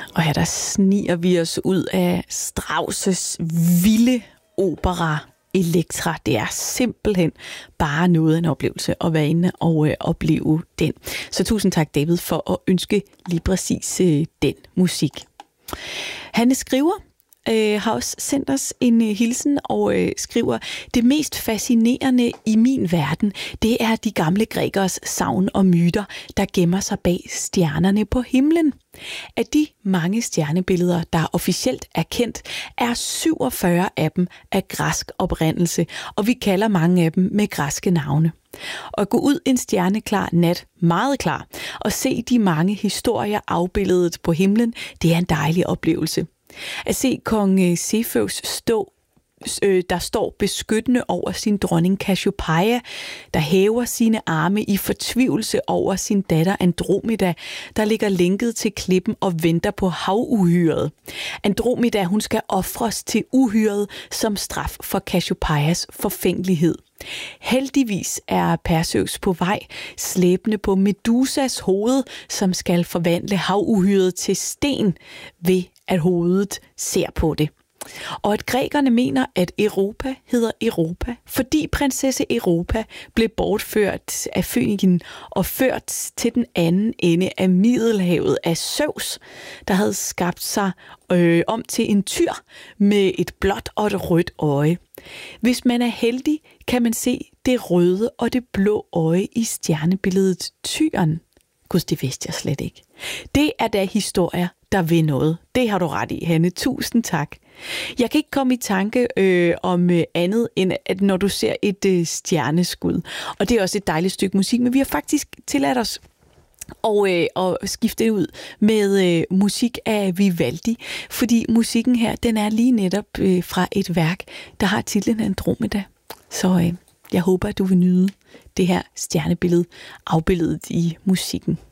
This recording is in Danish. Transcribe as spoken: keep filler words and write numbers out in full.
Og her der sniger vi os ud af Strauss' vilde opera Elektra. Det er simpelthen bare noget af en oplevelse at være inde og øh, opleve den. Så tusind tak, David, for at ønske lige præcis øh, den musik. Hanne Skriver øh, har også sendt os en øh, hilsen og øh, skriver: det mest fascinerende i min verden, det er de gamle grækeres sagn og myter, der gemmer sig bag stjernerne på himlen. Af de mange stjernebilleder, der officielt er kendt, er syvogfyrre af dem af græsk oprindelse, og vi kalder mange af dem med græske navne. Og at gå ud en stjerneklar nat, meget klar, og se de mange historier afbilledet på himlen, det er en dejlig oplevelse. At se kong Cepheus stå, der står beskyttende over sin dronning Cassiopeia, der hæver sine arme i fortvivlelse over sin datter Andromeda, der ligger lænket til klippen og venter på havuhyret. Andromeda, hun skal ofres til uhyret som straf for Cassiopeias forfængelighed. Heldigvis er Perseus på vej, slæbende på Medusas hoved, som skal forvandle havuhyret til sten ved at hovedet ser på det. Og at grækerne mener, at Europa hedder Europa, fordi prinsesse Europa blev bortført af Føniken og ført til den anden ende af Middelhavet af Zeus, der havde skabt sig øh, om til en tyr med et blåt og et rødt øje. Hvis man er heldig, kan man se det røde og det blå øje i stjernebilledet tyren. Gud, det vidste jeg slet ikke. Det er da historier, der vil noget. Det har du ret i, Hanne. Tusind tak. Jeg kan ikke komme i tanke øh, om øh, andet, end at når du ser et øh, stjerneskud. Og det er også et dejligt stykke musik, men vi har faktisk tilladt os og, øh, og skifte det ud med øh, musik af Vivaldi, fordi musikken her, den er lige netop øh, fra et værk, der har titlen Andromeda. Så øh, jeg håber, at du vil nyde det her stjernebillede afbilledet i musikken.